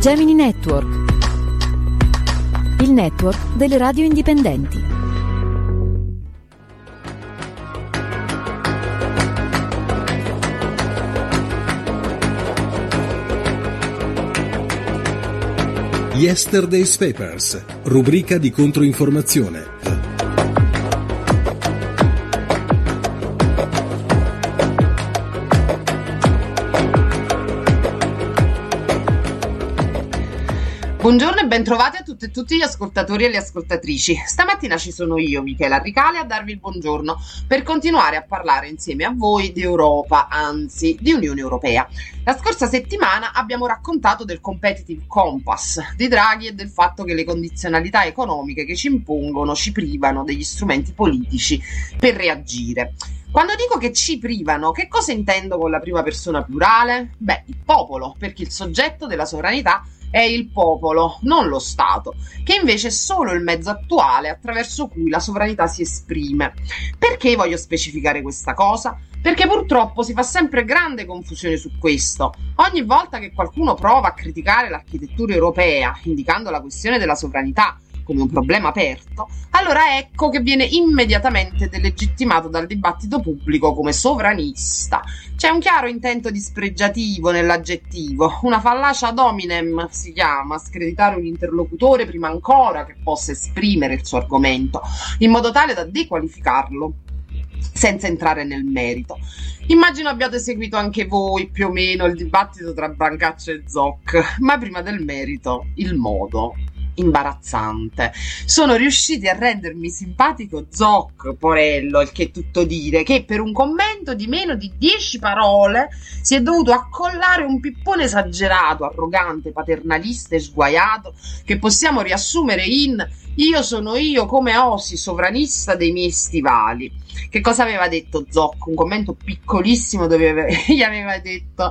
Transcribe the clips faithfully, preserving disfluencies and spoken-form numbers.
Gemini Network, il network delle radio indipendenti. Yesterday's Papers, rubrica di controinformazione. Buongiorno e bentrovati a tutte e tutti gli ascoltatori e le ascoltatrici. Stamattina ci sono io, Michela Ricale, a darvi il buongiorno per continuare a parlare insieme a voi di Europa, anzi di Unione Europea. La scorsa settimana abbiamo raccontato del competitive compass di Draghi e del fatto che le condizionalità economiche che ci impongono ci privano degli strumenti politici per reagire. Quando dico che ci privano, che cosa intendo con la prima persona plurale? Beh, il popolo, perché il soggetto della sovranità è il popolo, non lo Stato, che invece è solo il mezzo attuale attraverso cui la sovranità si esprime. Perché voglio specificare questa cosa? Perché purtroppo si fa sempre grande confusione su questo. Ogni volta che qualcuno prova a criticare l'architettura europea, indicando la questione della sovranità come un problema aperto, allora ecco che viene immediatamente delegittimato dal dibattito pubblico come sovranista. C'è un chiaro intento dispregiativo nell'aggettivo, una fallacia ad hominem si chiama, screditare un interlocutore prima ancora che possa esprimere il suo argomento, in modo tale da dequalificarlo, senza entrare nel merito. Immagino abbiate seguito anche voi più o meno il dibattito tra Brancaccio e Zoc, ma prima del merito, il modo. Imbarazzante. Sono riusciti a rendermi simpatico Zoc, porello, il che è tutto dire, che per un commento di meno di dieci parole si è dovuto accollare un pippone esagerato, arrogante, paternalista e sguaiato che possiamo riassumere in: io sono io come osi sovranista dei miei stivali. Che cosa aveva detto Zoc? Un commento piccolissimo dove gli aveva detto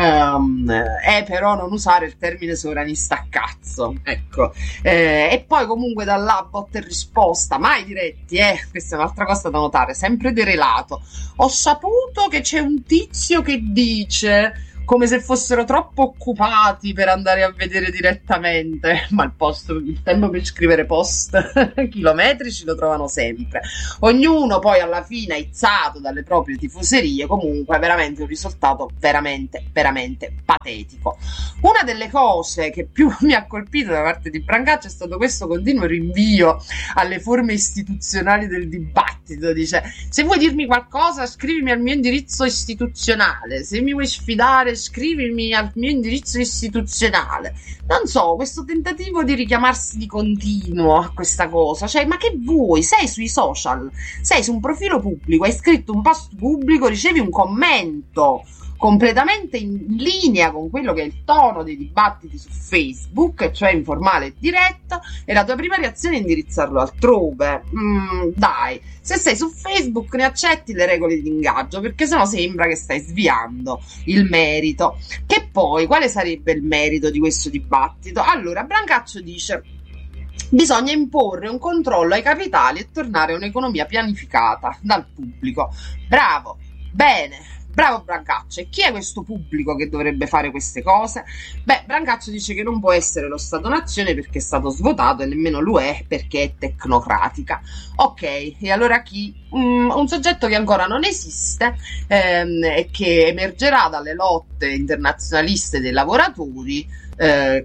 um, eh però non usare il termine sovranista a cazzo, ecco. Eh, e poi comunque da là botta e risposta, mai diretti, eh, questa è un'altra cosa da notare, sempre derelato. Ho saputo che c'è un tizio che dice, come se fossero troppo occupati per andare a vedere direttamente, ma il, post, il tempo per scrivere post chilometrici lo trovano sempre. Ognuno poi alla fine aizzato dalle proprie tifoserie, comunque veramente un risultato veramente, veramente patetico. Una delle cose che più mi ha colpito da parte di Brancaccio è stato questo continuo rinvio alle forme istituzionali del dibattito. Dice: se vuoi dirmi qualcosa scrivimi al mio indirizzo istituzionale, se mi vuoi sfidare scrivimi al mio indirizzo istituzionale. Non so, questo tentativo di richiamarsi di continuo a questa cosa, cioè, ma che vuoi? Sei sui social, sei su un profilo pubblico, hai scritto un post pubblico, ricevi un commento completamente in linea con quello che è il tono dei dibattiti su Facebook, cioè informale e diretto, e la tua prima reazione è indirizzarlo altrove. Mm, dai, se sei su Facebook ne accetti le regole di ingaggio, perché sennò sembra che stai sviando il merito. Che poi, quale sarebbe il merito di questo dibattito? Allora, Brancaccio dice: bisogna imporre un controllo ai capitali e tornare a un'economia pianificata dal pubblico. Bravo, bene. Bravo Brancaccio. E chi è questo pubblico che dovrebbe fare queste cose? Beh, Brancaccio dice che non può essere lo Stato-nazione perché è stato svuotato, e nemmeno l'U E perché è tecnocratica. Ok, e allora chi? Um, un soggetto che ancora non esiste ehm, e che emergerà dalle lotte internazionaliste dei lavoratori, eh,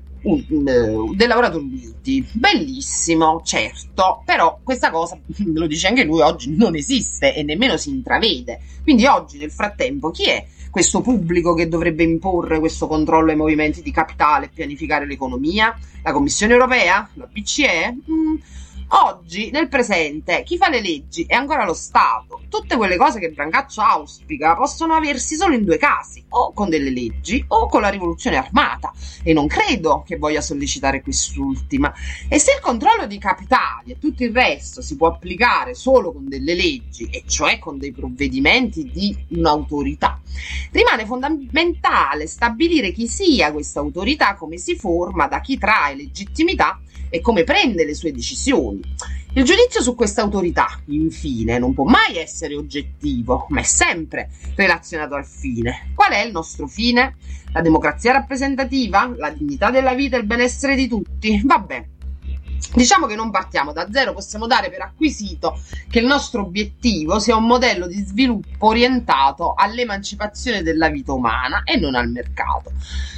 uh, dei lavoratori uniti. Bellissimo, certo, però questa cosa, lo dice anche lui, oggi non esiste e nemmeno si intravede. Quindi oggi, nel frattempo, chi è questo pubblico che dovrebbe imporre questo controllo ai movimenti di capitale e pianificare l'economia? La Commissione Europea? La B C E? Mm. Oggi, nel presente, chi fa le leggi è ancora lo Stato. Tutte quelle cose che Brancaccio auspica possono aversi solo in due casi: o con delle leggi o con la rivoluzione armata, e non credo che voglia sollecitare quest'ultima. E se il controllo di capitali e tutto il resto si può applicare solo con delle leggi, e cioè con dei provvedimenti di un'autorità, rimane fondamentale stabilire chi sia questa autorità, come si forma, da chi trae legittimità e come prende le sue decisioni. Il giudizio su questa autorità, infine, non può mai essere oggettivo, ma è sempre relazionato al fine. Qual è il nostro fine? La democrazia rappresentativa? La dignità della vita e il benessere di tutti? Vabbè. Diciamo che non partiamo da zero, possiamo dare per acquisito che il nostro obiettivo sia un modello di sviluppo orientato all'emancipazione della vita umana e non al mercato.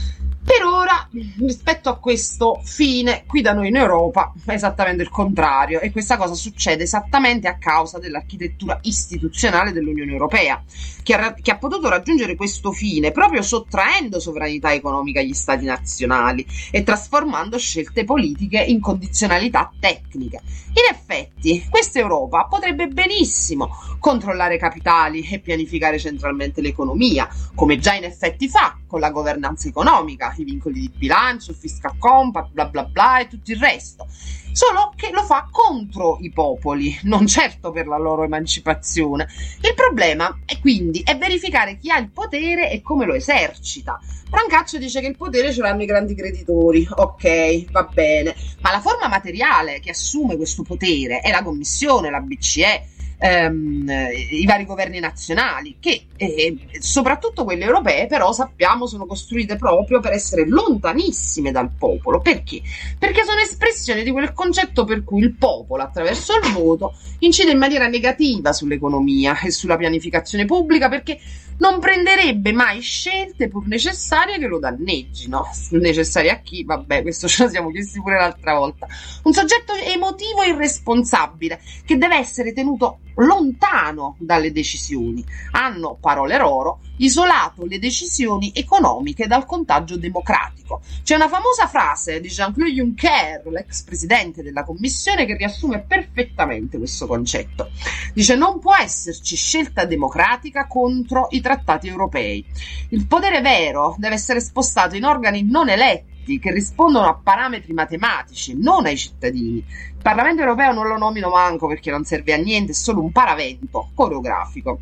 Per ora, rispetto a questo fine, qui da noi in Europa è esattamente il contrario, e questa cosa succede esattamente a causa dell'architettura istituzionale dell'Unione Europea, che ha, che ha potuto raggiungere questo fine proprio sottraendo sovranità economica agli Stati nazionali e trasformando scelte politiche in condizionalità tecniche. In effetti, questa Europa potrebbe benissimo controllare capitali e pianificare centralmente l'economia, come già in effetti fa con la governanza economica, i vincoli di bilancio, il fiscal compact, bla bla bla e tutto il resto. Solo che lo fa contro i popoli, non certo per la loro emancipazione. Il problema è quindi è verificare chi ha il potere e come lo esercita. Brancaccio dice che il potere ce l'hanno i grandi creditori. Ok, va bene, ma la forma materiale che assume questo potere è la Commissione, la B C E, Ehm, i vari governi nazionali, che eh, soprattutto quelle europee, però sappiamo sono costruite proprio per essere lontanissime dal popolo. Perché? Perché sono espressione di quel concetto per cui il popolo, attraverso il voto, incide in maniera negativa sull'economia e sulla pianificazione pubblica, perché non prenderebbe mai scelte pur necessarie che lo danneggino. Necessarie a chi? Vabbè, questo ce lo siamo chiesti pure l'altra volta. Un soggetto emotivo e irresponsabile che deve essere tenuto lontano dalle decisioni. Hanno, parole loro, isolato le decisioni economiche dal contagio democratico. C'è una famosa frase di Jean-Claude Juncker, l'ex presidente della Commissione, che riassume perfettamente questo concetto. Dice: non può esserci scelta democratica contro i trattati europei. Il potere vero deve essere spostato in organi non eletti che rispondono a parametri matematici, non ai cittadini. Il Parlamento europeo non lo nomino manco perché non serve a niente, è solo un paravento coreografico.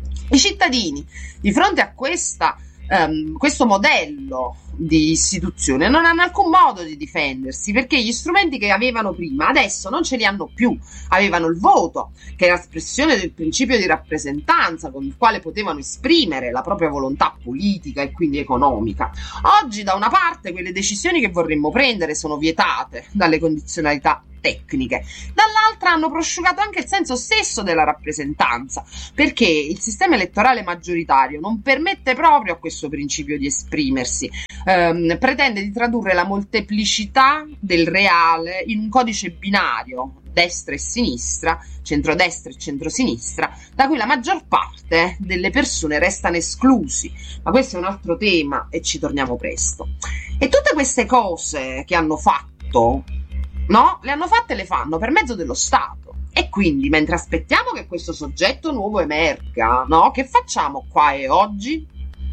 I cittadini, di fronte a questa, um, questo modello di istituzione, non hanno alcun modo di difendersi, perché gli strumenti che avevano prima adesso non ce li hanno più. Avevano il voto, che è l'espressione del principio di rappresentanza con il quale potevano esprimere la propria volontà politica e quindi economica. Oggi da una parte quelle decisioni che vorremmo prendere sono vietate dalle condizionalità tecniche, dall'altra hanno prosciugato anche il senso stesso della rappresentanza, perché il sistema elettorale maggioritario non permette proprio a questo principio di esprimersi. Ehm, pretende di tradurre la molteplicità del reale in un codice binario, destra e sinistra, centrodestra e centrosinistra, da cui la maggior parte delle persone restano esclusi. Ma questo è un altro tema e ci torniamo presto. E tutte queste cose che hanno fatto, no? Le hanno fatte e le fanno per mezzo dello Stato. E quindi, mentre aspettiamo che questo soggetto nuovo emerga, no? Che facciamo qua e oggi?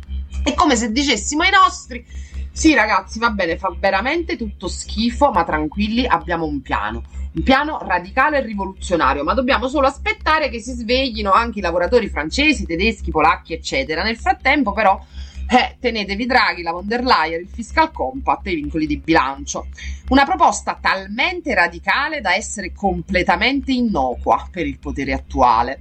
È come se dicessimo ai nostri: sì ragazzi, va bene, fa veramente tutto schifo, ma tranquilli, abbiamo un piano. Un piano radicale e rivoluzionario, ma dobbiamo solo aspettare che si sveglino anche i lavoratori francesi, tedeschi, polacchi, eccetera. Nel frattempo, però, Eh, tenetevi Draghi, la von der Leyen, il fiscal compact e i vincoli di bilancio. Una proposta talmente radicale da essere completamente innocua per il potere attuale.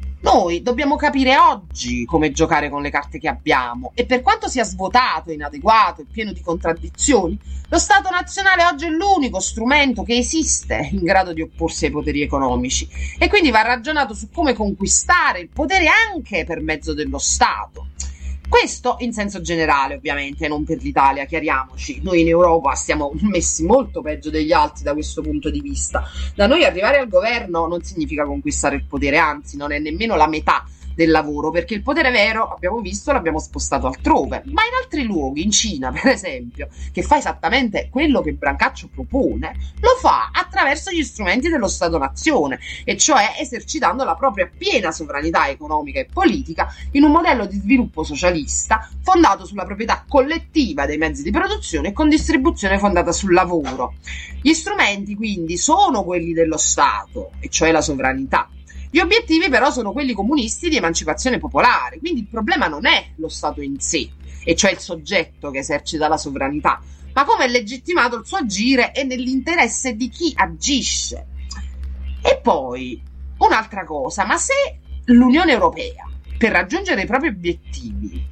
Noi dobbiamo capire oggi come giocare con le carte che abbiamo, e per quanto sia svuotato, inadeguato e pieno di contraddizioni, lo Stato nazionale oggi è l'unico strumento che esiste in grado di opporsi ai poteri economici, e quindi va ragionato su come conquistare il potere anche per mezzo dello Stato. Questo in senso generale, ovviamente, non per l'Italia, chiariamoci. Noi in Europa stiamo messi molto peggio degli altri da questo punto di vista. Da noi arrivare al governo non significa conquistare il potere, anzi non è nemmeno la metà del lavoro, perché il potere vero, abbiamo visto, l'abbiamo spostato altrove. Ma in altri luoghi, in Cina per esempio, che fa esattamente quello che Brancaccio propone, lo fa attraverso gli strumenti dello Stato-nazione, e cioè esercitando la propria piena sovranità economica e politica in un modello di sviluppo socialista fondato sulla proprietà collettiva dei mezzi di produzione e con distribuzione fondata sul lavoro. Gli strumenti quindi sono quelli dello Stato, e cioè la sovranità. Gli obiettivi però sono quelli comunisti di emancipazione popolare, quindi il problema non è lo Stato in sé, e cioè il soggetto che esercita la sovranità, ma come è legittimato il suo agire e nell'interesse di chi agisce. E E poi un'altra cosa, ma se l'Unione Europea, per raggiungere i propri obiettivi,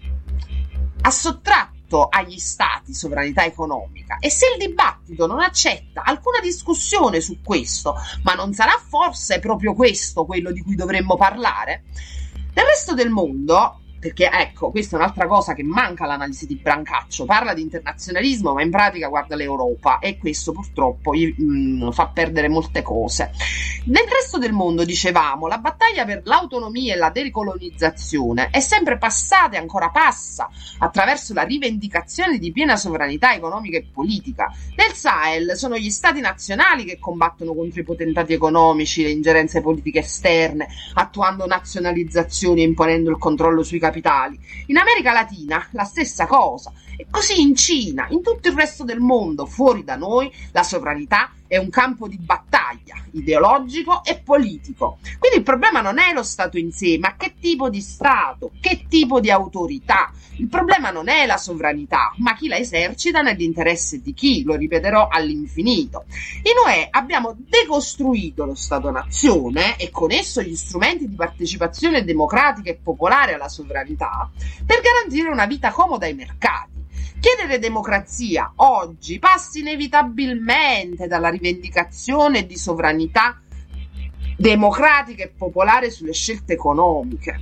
ha sottratto agli stati sovranità economica, e se il dibattito non accetta alcuna discussione su questo, ma non sarà forse proprio questo quello di cui dovremmo parlare? Nel resto del mondo, perché ecco, questa è un'altra cosa che manca all'analisi di Brancaccio, parla di internazionalismo ma in pratica guarda l'Europa, e questo purtroppo gli, mh, fa perdere molte cose. Nel resto del mondo, dicevamo, la battaglia per l'autonomia e la decolonizzazione è sempre passata e ancora passa attraverso la rivendicazione di piena sovranità economica e politica. Nel Sahel sono gli stati nazionali che combattono contro i potentati economici, le ingerenze politiche esterne, attuando nazionalizzazioni e imponendo il controllo sui capitali. In America Latina la stessa cosa, e così in Cina, in tutto il resto del mondo, fuori da noi, la sovranità è un campo di battaglia ideologico e politico. Quindi il problema non è lo Stato in sé, ma che tipo di Stato, che tipo di autorità. Il problema non è la sovranità, ma chi la esercita nell'interesse di chi, lo ripeterò all'infinito. In U E abbiamo decostruito lo Stato-nazione e con esso gli strumenti di partecipazione democratica e popolare alla sovranità per garantire una vita comoda ai mercati. Chiedere democrazia oggi passa inevitabilmente dalla rivendicazione di sovranità democratica e popolare sulle scelte economiche.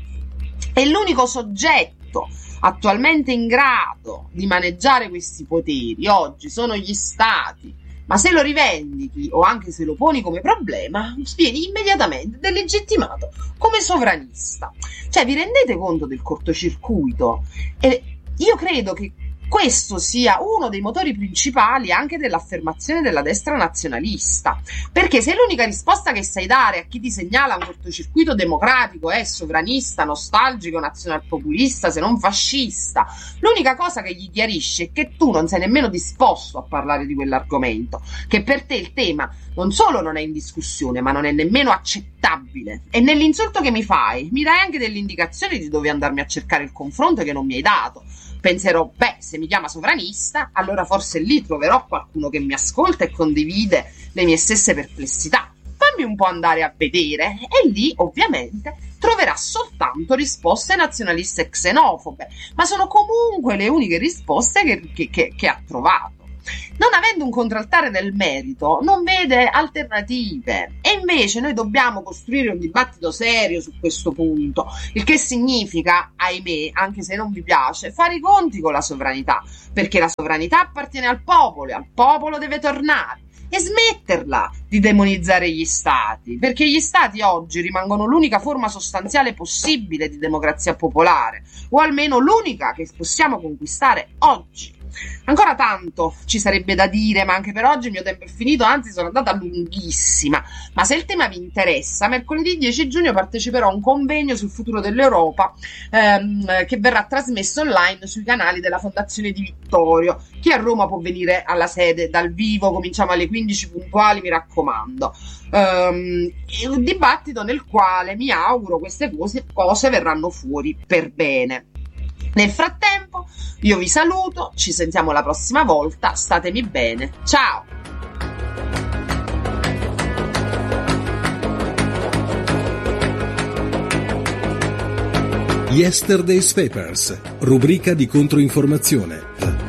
E l'unico soggetto attualmente in grado di maneggiare questi poteri oggi sono gli stati. Ma se lo rivendichi o anche se lo poni come problema, vieni immediatamente delegittimato come sovranista. Cioè, vi rendete conto del cortocircuito? E io credo che questo sia uno dei motori principali anche dell'affermazione della destra nazionalista, perché se l'unica risposta che sai dare a chi ti segnala un cortocircuito democratico è sovranista, nostalgico, nazionalpopulista, se non fascista, l'unica cosa che gli chiarisce è che tu non sei nemmeno disposto a parlare di quell'argomento, che per te il tema non solo non è in discussione, ma non è nemmeno accettabile. E nell'insulto che mi fai, mi dai anche delle indicazioni di dove andarmi a cercare il confronto che non mi hai dato. Penserò, beh, se mi chiama sovranista, allora forse lì troverò qualcuno che mi ascolta e condivide le mie stesse perplessità. Fammi un po' andare a vedere, e lì, ovviamente, troverà soltanto risposte nazionaliste e xenofobe, ma sono comunque le uniche risposte che, che, che, che ha trovato. Non avendo un contraltare nel merito, non vede alternative, e invece noi dobbiamo costruire un dibattito serio su questo punto, il che significa, ahimè, anche se non vi piace, fare i conti con la sovranità, perché la sovranità appartiene al popolo e al popolo deve tornare, e smetterla di demonizzare gli stati, perché gli stati oggi rimangono l'unica forma sostanziale possibile di democrazia popolare, o almeno l'unica che possiamo conquistare oggi. Ancora tanto ci sarebbe da dire, ma anche per oggi il mio tempo è finito, anzi sono andata lunghissima. Ma se il tema vi interessa, mercoledì dieci giugno parteciperò a un convegno sul futuro dell'Europa ehm, che verrà trasmesso online sui canali della Fondazione Di Vittorio. Chi a Roma può venire alla sede dal vivo, cominciamo alle quindici puntuali, mi raccomando. Um, è un dibattito nel quale mi auguro queste cose, cose verranno fuori per bene. Nel frattempo io vi saluto, ci sentiamo la prossima volta, statemi bene, ciao! Yesterday's Papers, rubrica di controinformazione.